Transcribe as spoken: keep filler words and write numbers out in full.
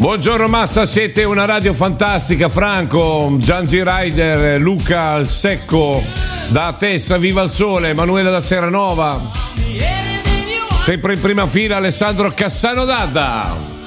Buongiorno Massa, siete una radio fantastica. Franco, Giangi Rider, Luca al Secco da Tessa, Viva il Sole, Emanuele da Ceranova, sempre in prima fila Alessandro Cassano Dadda.